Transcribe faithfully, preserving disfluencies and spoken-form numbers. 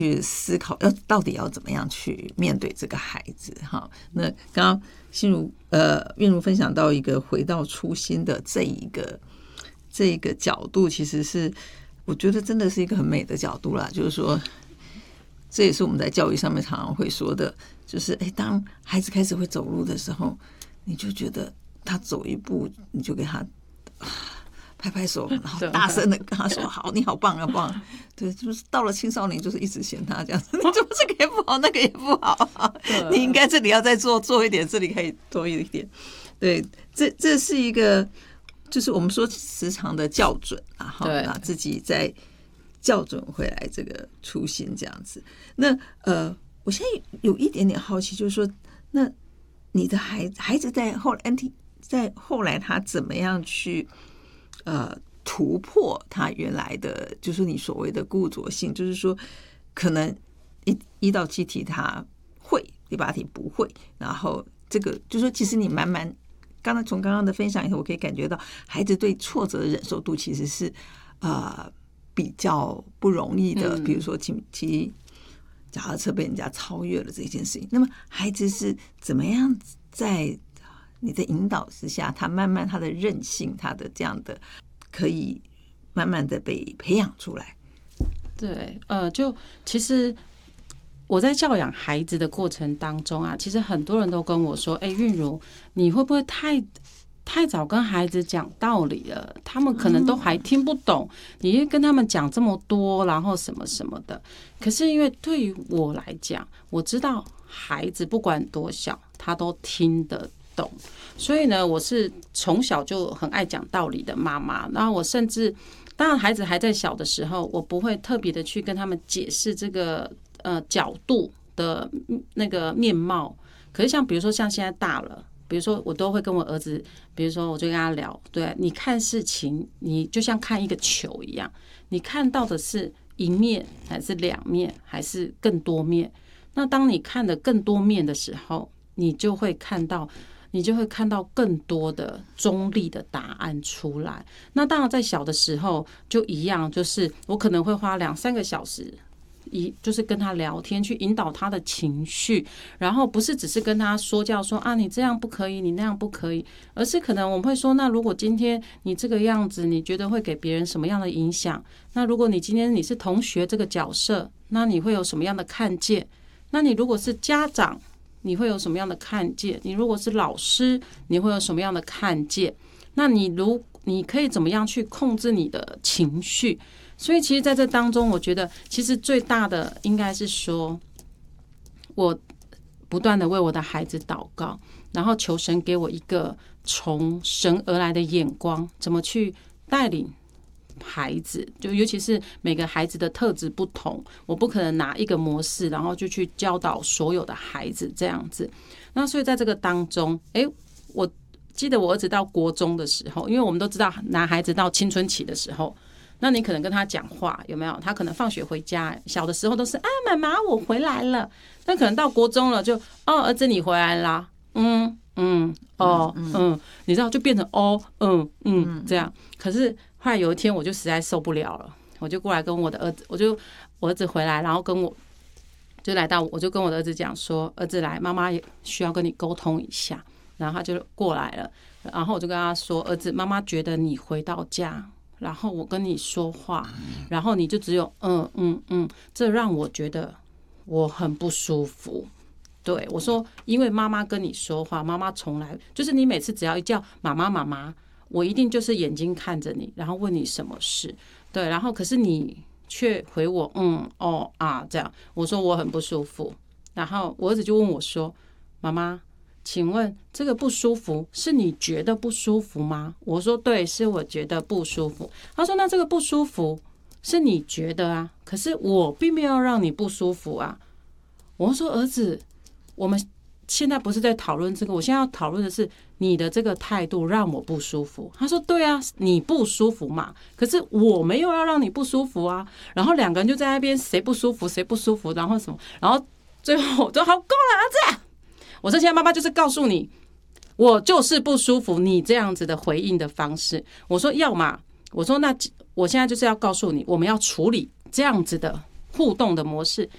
去思考要到底要怎么样去面对这个孩子哈。那刚刚心如呃韵如分享到一个回到初心的这一个这一个角度，其实是我觉得真的是一个很美的角度啦。就是说，这也是我们在教育上面常常会说的，就是哎，当孩子开始会走路的时候，你就觉得他走一步，你就给他拍拍手，然后大声的跟他说：“好，你好棒啊，棒！”对，就是到了青少年，就是一直嫌他这样子，你怎么这个也不好，那个也不好啊？你应该这里要再做做一点，这里可以多一点。对，这这是一个，就是我们说时常的校准啊，哈，把自己再校准回来这个初心这样子。那呃，我现在有一点点好奇，就是说，那你的孩子孩子在后来 N T 在后来他怎么样去？呃，突破他原来的，就是你所谓的固着性，就是说，可能一一到七题他会，第八题不会，然后这个就是说，其实你慢慢，刚才从刚刚的分享以后，我可以感觉到孩子对挫折的忍受度其实是呃比较不容易的。比如说骑骑脚踏车被人家超越了这件事情，那么孩子是怎么样在你的引导之下，他慢慢他的韧性，他的这样的可以慢慢的被培养出来。 对，呃，就其实我在教养孩子的过程当中啊，其实很多人都跟我说：“哎，韵如，你会不会太太早跟孩子讲道理了？他们可能都还听不懂，你跟他们讲这么多，然后什么什么的。”可是因为对于我来讲，我知道孩子不管多小，他都听得懂，所以呢，我是从小就很爱讲道理的妈妈。然后我甚至，当然孩子还在小的时候，我不会特别的去跟他们解释这个呃角度的那个面貌。可是像比如说像现在大了，比如说我都会跟我儿子，比如说我就跟他聊，对，你看事情，你就像看一个球一样，你看到的是一面还是两面还是更多面？那当你看的更多面的时候，你就会看到。你就会看到更多的中立的答案出来。那当然，在小的时候就一样，就是我可能会花两三个小时，一就是跟他聊天，去引导他的情绪，然后不是只是跟他说教说啊，你这样不可以，你那样不可以，而是可能我们会说，那如果今天你这个样子，你觉得会给别人什么样的影响？那如果你今天你是同学这个角色，那你会有什么样的看见？那你如果是家长，你会有什么样的看见？你如果是老师，你会有什么样的看见？那你如你可以怎么样去控制你的情绪？所以其实在这当中，我觉得其实最大的应该是说，我不断的为我的孩子祷告，然后求神给我一个从神而来的眼光，怎么去带领孩子，就尤其是每个孩子的特质不同，我不可能拿一个模式，然后就去教导所有的孩子这样子。那所以在这个当中，哎，我记得我儿子到国中的时候，因为我们都知道男孩子到青春期的时候，那你可能跟他讲话有没有？他可能放学回家，小的时候都是啊，妈妈我回来了。但可能到国中了就，哦，儿子你回来啦，嗯嗯哦嗯, 嗯，你知道就变成哦嗯嗯这样。可是后来有一天我就实在受不了了，我就过来跟我的儿子，我就我儿子回来，然后跟我就来到，我就跟我的儿子讲说，儿子来，妈妈也需要跟你沟通一下。然后他就过来了，然后我就跟他说，儿子，妈妈觉得你回到家，然后我跟你说话，然后你就只有嗯嗯嗯，这让我觉得我很不舒服。对，我说，因为妈妈跟你说话，妈妈从来就是你每次只要一叫妈妈妈妈，我一定就是眼睛看着你，然后问你什么事。对，然后可是你却回我嗯哦啊这样，我说我很不舒服。然后我儿子就问我说，妈妈，请问这个不舒服是你觉得不舒服吗？我说对，是我觉得不舒服。他说那这个不舒服是你觉得啊，可是我并没有让你不舒服啊。我说儿子，我们现在不是在讨论这个，我现在要讨论的是你的这个态度让我不舒服。他说对啊，你不舒服嘛，可是我没有要让你不舒服啊。然后两个人就在那边谁不舒服谁不舒服，然后什么，然后最后我说好够了儿子，我说现在妈妈就是告诉你，我就是不舒服你这样子的回应的方式。我说要嘛，我说那我现在就是要告诉你，我们要处理这样子的互动的模式，